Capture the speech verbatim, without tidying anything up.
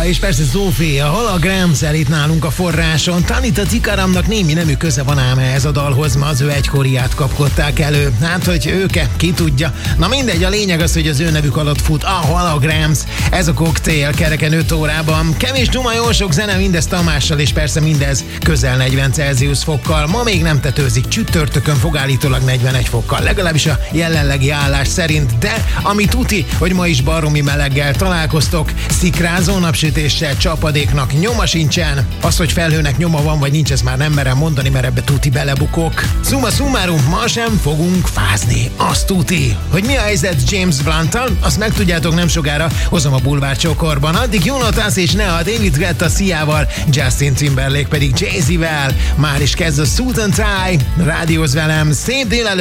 és persze Zófé, a Holograms-el itt nálunk a forráson. Tanita Tikaramnak némi nemű köze van ám ehhez a dalhoz, ma az ő egykoriát kapkodták elő. Hát, hogy őke, ki tudja. Na mindegy, a lényeg az, hogy az ő nevük alatt fut a Holograms. Ez a koktél kereken öt órában. Kevés duma, jó sok zene, mindez Tamással, és persze mindez közel negyven Celsius fokkal. Ma még nem tetőzik, csütörtökön fog állítólag negyvenegy fokkal, legalábbis a jelenlegi állás szerint. De ami tuti, hogy ma is baromi meleggel találkoztok, szikrázó napsütéssel, csapadéknak nyoma sincsen. Az, hogy felhőnek nyoma van vagy nincs, ezt már nem merem mondani, mert ebbe tuti belebukok. Summa summarum, ma sem fogunk fázni. Azt tuti. Hogy mi a helyzet James Blunttal, azt megtudjátok nem sokára, hozom a bulvár csokorban. Addig Jonatas és Nea, David Guetta Siával, Justin Timberlake pedig Jay-Z-vel. Már is kezd a Suit and Tie. Rádióz velem, szép délelőtt.